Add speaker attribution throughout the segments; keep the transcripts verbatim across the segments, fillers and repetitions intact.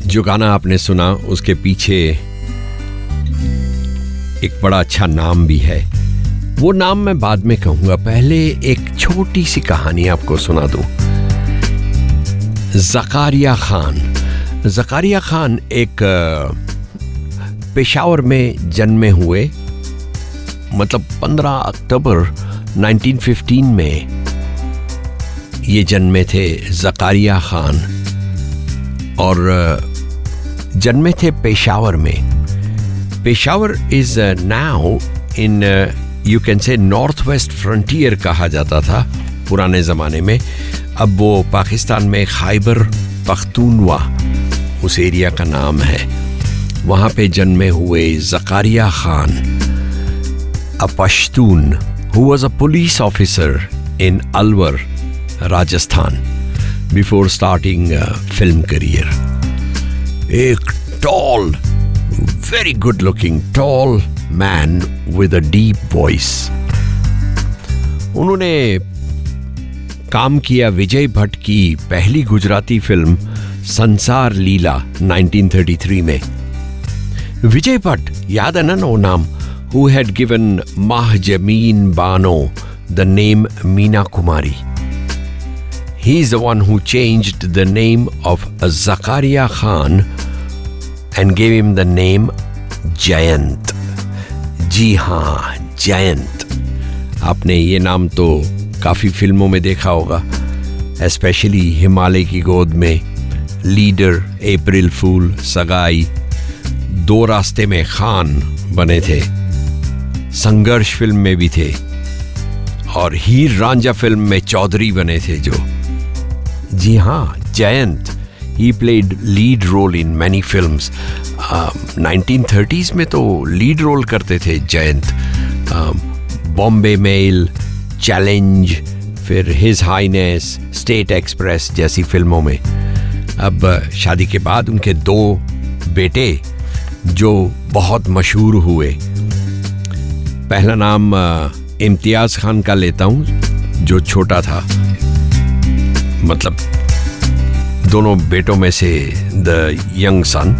Speaker 1: जो गाना आपने सुना उसके पीछे एक बड़ा अच्छा नाम भी है। वो नाम मैं बाद में कहूंगा, पहले एक छोटी सी कहानी आपको सुना दूं। ज़कारिया खान ज़कारिया खान एक पेशावर में जन्मे हुए, मतलब पंद्रह अक्टूबर उन्नीस सौ पंद्रह में ये जन्मे थे ज़कारिया खान, और जन्मे थे पेशावर में। Peshawar is now in you can say north west frontier कहा जाता था पुराने ज़माने में। अब वो पाकिस्तान में खैबर पख्तूनवा उस एरिया का नाम है। वहाँ पे जन्मे हुए ज़कारिया खान, अ Pashtun who was a police officer in Alwar, Rajasthan, before starting film career. एक toll, very good looking tall man with a deep voice. उन्होंने काम किया विजय भट्ट की पहली गुजराती फिल्म संसार लीला उन्नीस सौ तैंतीस में। विजय भट्ट, याद है ना वो नाम, who had given Mahjameen Bano the name Meena Kumari. He is the one who changed the name of Zakaria Khan and gave him the name Jayant. जी हाँ, जयंत। आपने ये नाम तो काफी फिल्मों में देखा होगा, एस्पेशली हिमालय की गोद में, लीडर, अप्रैल फूल, सगाई, दो रास्ते में खान बने थे, संघर्ष फिल्म में भी थे, और हीर रांझा फिल्म में चौधरी बने थे जो। जी हाँ, Jayant. He played lead role in many films. uh, nineteen thirties में तो लीड रोल करते थे जयंत। बॉम्बे मेल, चैलेंज, फिर हिज हाईनेस, स्टेट एक्सप्रेस जैसी फिल्मों में। अब शादी के बाद उनके दो बेटे जो बहुत मशहूर हुए। पहला नाम इम्तियाज खान का लेता हूँ, जो छोटा था, मतलब दोनों बेटों में से the young son.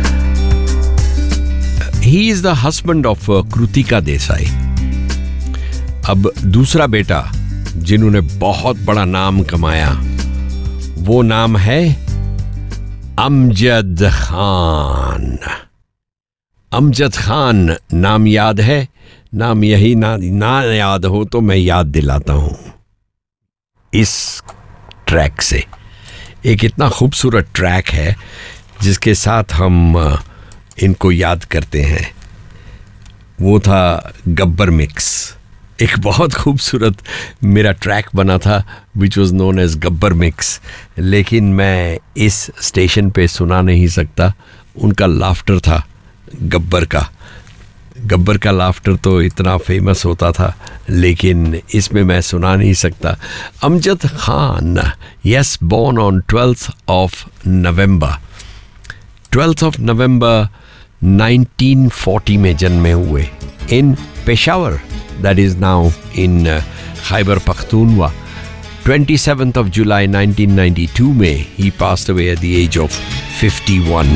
Speaker 1: He is the husband of Kritika Desai. अब दूसरा बेटा जिन्होंने बहुत बड़ा नाम कमाया, वो नाम है अमजद खान। अमजद खान नाम याद है? नाम यही ना, ना याद हो तो मैं याद दिलाता हूं इस ट्रैक से। एक इतना खूबसूरत ट्रैक है जिसके साथ हम इनको याद करते हैं, वो था गब्बर मिक्स। एक बहुत खूबसूरत मेरा ट्रैक बना था which was known as Gabbar mix, लेकिन मैं इस स्टेशन पे सुना नहीं सकता। उनका लाफ्टर था गब्बर का। गब्बर का लाफ्टर तो इतना फेमस होता था, लेकिन इसमें मैं सुना नहीं सकता। Amjad Khan, yes, born on twelfth of November twelfth of November nineteen forty में जन्मे हुए इन Peshawar, that is now in Khyber Pakhtunkhwa. Twenty seventh of July nineteen ninety two में ही passed away at the age of fifty one.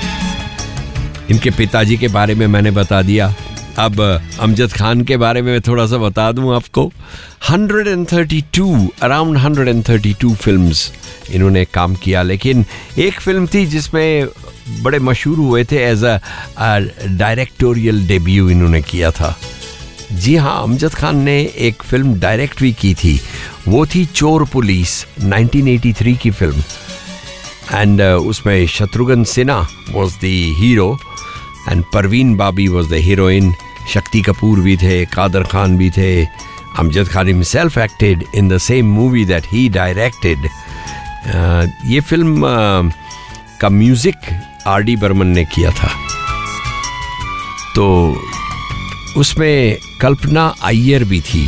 Speaker 1: इनके पिताजी के बारे में मैंने बता दिया। अब अमजद खान के बारे में थोड़ा सा बता दूं आपको। One thirty two, around one thirty two films इन्होंने काम किया, लेकिन एक फिल्म थी जिसमें बड़े मशहूर हुए थे, एज अ डायरेक्टोरियल डेब्यू इन्होंने किया था। जी हाँ, अमजद खान ने एक फिल्म डायरेक्ट भी की थी, वो थी चोर पुलिस, नाइनटीन एटी थ्री की फिल्म। एंड uh, उसमें Shatrughan Sinha was the hero and Parveen Babi was the heroine. Shakti Kapoor भी थे, कादर खान भी थे। Amjad Khan himself acted in the same movie that he directed. ये फिल्म uh, का म्यूजिक आर डी बर्मन ने किया था। तो उसमें कल्पना अय्यर भी थी।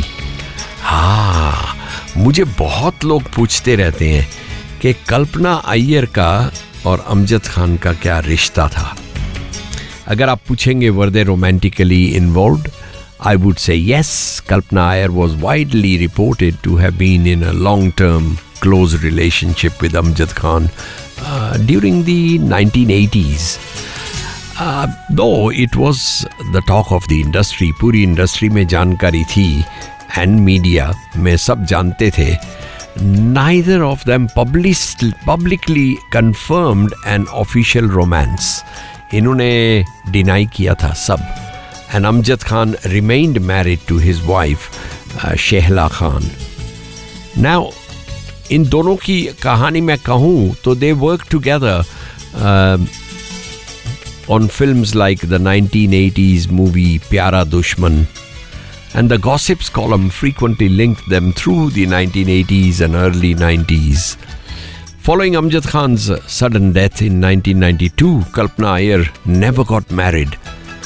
Speaker 1: हाँ, मुझे बहुत लोग पूछते रहते हैं कि कल्पना अय्यर का और अमजद खान का क्या रिश्ता था। अगर आप पूछेंगे वर दे romantically involved, I would say yes. Kalpana Iyer was widely reported to have been in a long-term close relationship with Amjad Khan. uh, during the nineteen eighties. Uh, though it was the talk of the industry, पूरी industry में जानकारी थी and media में सब जानते थे. Neither of them published, publicly confirmed an official romance. इन्होंने deny किया था सब. And Amjad Khan remained married to his wife, uh, Shehla Khan. Now, इन दोनों की कहानी मैं कहूँ तो they worked together uh, on films like the nineteen eighties movie Pyara Dushman, and the gossips column frequently linked them through the nineteen eighties and early nineties. Following Amjad Khan's sudden death in nineteen ninety-two, Kalpana Iyer never got married.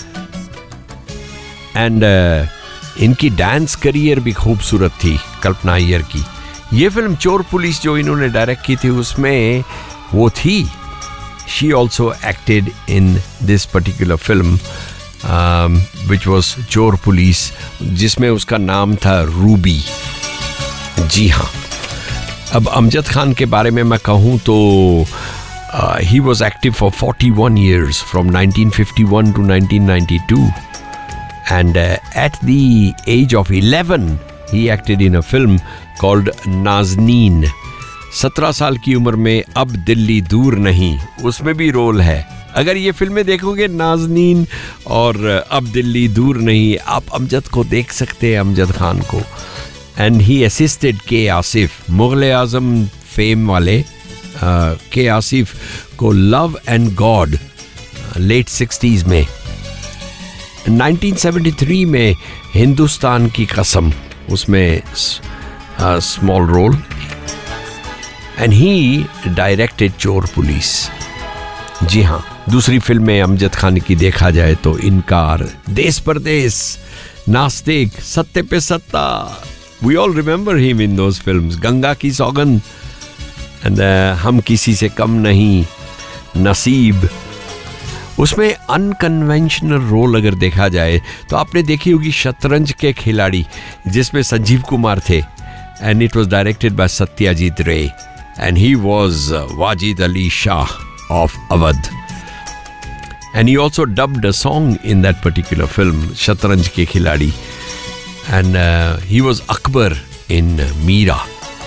Speaker 1: And uh, इनकी dance career भी खूबसूरत थी कल्पना अय्यर की. ये film चोर police जो इन्होंने direct की थी उसमें वो थी. She also acted in this particular film, um, which was चोर पुलिस, जिसमें उसका नाम था रूबी. जी हाँ. अब अमजद खान के बारे में मैं कहूँ तो uh, he was active for forty-one years from nineteen fifty-one to nineteen ninety-two. And uh, at the age of eleven, he acted in a film called Nazneen. सत्रह साल की उम्र में अब दिल्ली दूर नहीं, उसमें भी रोल है. अगर ये फिल्में देखोगे नाज़नीन और अब दिल्ली दूर नहीं, आप अमजद को देख सकते हैं, अमजद खान को. एंड ही असिस्टेड के आसिफ, मुग़ल आज़म फेम वाले के आसिफ को love and God late sixties में. नाइनटीन सेवेंटी थ्री में हिंदुस्तान की कसम, उसमें small role. And he directed चोर पुलिस. जी हाँ. दूसरी फिल्म में अमजद खान की देखा जाए तो इनकार, देश परदेश, नास्तिक, सत्ते पे सत्ता. We all remember him in those films. Ganga की सौगंध एंड हम किसी से कम नहीं, नसीब. उसमें अनकन्वेंशनल रोल अगर देखा जाए तो आपने देखी होगी शतरंज के खिलाड़ी, जिसमें संजीव कुमार थे. And it was directed by Satyajit रे and he was Wajid Ali Shah of Awadh. And he also dubbed a song in that particular film शतरंज के खिलाड़ी. And he was Akbar in Meera.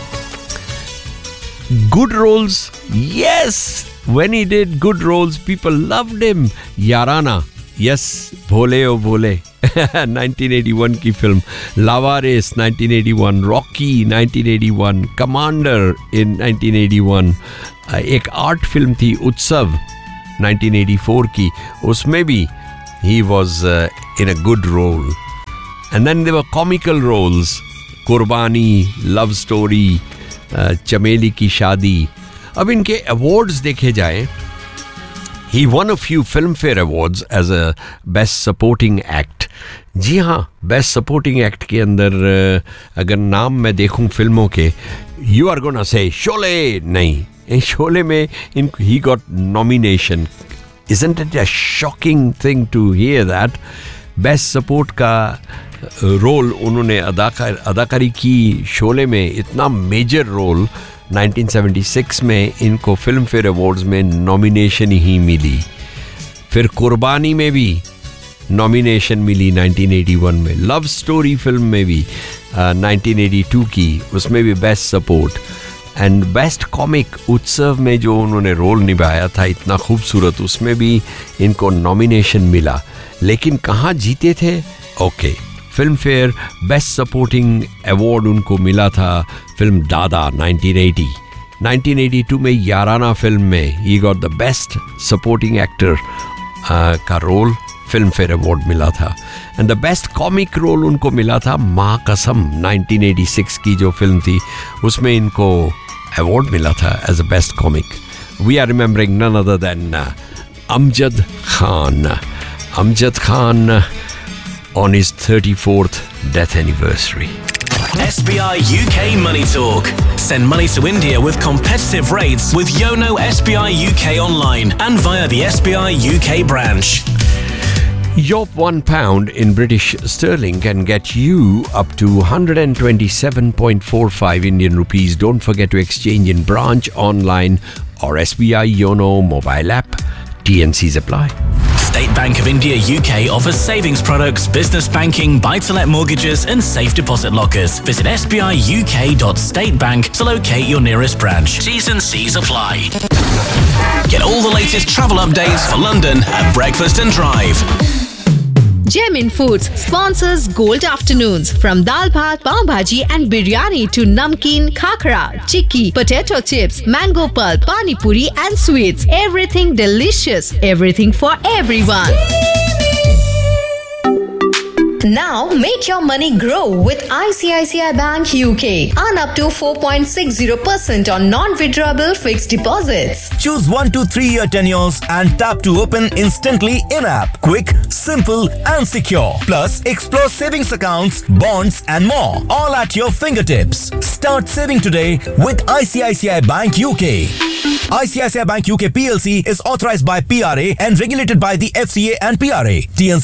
Speaker 1: Good roles, yes. When he did good roles, people loved him. Yarana, yes. Bhole O Bhole, nineteen eighty-one की film. Lavares, nineteen eighty-one. Rocky, nineteen eighty-one. Commander in nineteen eighty-one. एक art film थी उत्सव nineteen eighty-four की, उसमें भी he was uh, in a good role. And then there were comical roles. कुर्बानी, love story, चमेली की शादी. अब इनके अवार्ड्स देखे जाए, ही one a few film fair awards as a best supporting act. जी हाँ, बेस्ट सपोर्टिंग एक्ट के अंदर अगर नाम मैं देखूं फिल्मों के, you are gonna say Sholay. नहीं, शोले में इन he got nomination. Isn't it a shocking thing to here that best support का रोल उन्होंने अदाकार अदाकारी की शोले में, इतना major role. Nineteen seventy six में इनको फिल्म फेयर अवार्ड्स में नॉमिनेशन ही मिली. फिर कुर्बानी में भी नॉमिनेशन मिली नाइनटीन एटी वन में. लव स्टोरी फिल्म में भी नाइनटीन एटी टू की, उसमें भी best support. And best comic उत्सव में जो उन्होंने रोल निभाया था इतना खूबसूरत, उसमें भी इनको नॉमिनेशन मिला. लेकिन कहाँ जीते थे? Okay, film fair best supporting award उनको मिला था फिल्म दादा nineteen eighty. Nineteen eighty two में याराना फिल्म में he got the best supporting actor का रोल, फिल्म फेयर अवार्ड मिला था. And the best comic role उनको मिला था माँ कसम नाइनटीन एटी सिक्स की जो फिल्म थी, उसमें इनको अवार्ड मिला था as a best comic. We are remembering none other than Amjad Khan. Amjad Khan on his thirty-fourth death anniversary.
Speaker 2: S B I U K Money Talk. Send money to India with competitive rates with Yono S B I U K online and via the S B I U K branch.
Speaker 1: Your one pound in British sterling can get you up to one hundred twenty-seven point four five Indian rupees. Don't forget to exchange in branch, online or S B I Yono mobile app. T N Cs apply.
Speaker 2: State Bank of India U K offers savings products, business banking, buy-to-let mortgages and safe deposit lockers. Visit s b i u k dot state bank to locate your nearest branch. T's and C's apply. Get all the latest travel updates for London at Breakfast and Drive.
Speaker 3: Gemin Foods sponsors Gold Afternoons. From dal bhat, pav bhaji and biryani to namkeen, khakra, chikki, potato chips, mango pulp, pani puri and sweets. Everything delicious. Everything for everyone. Now make your money grow with I C I C I Bank U K. Earn up to four point six zero percent on non-withdrawable fixed deposits.
Speaker 4: Choose one to three year tenures and tap to open instantly in-app. Quick, simple and secure. Plus, explore savings accounts, bonds and more. All at your fingertips. Start saving today with I C I C I Bank U K. I C I C I Bank U K P L C is authorized by P R A and regulated by the F C A and P R A. T N C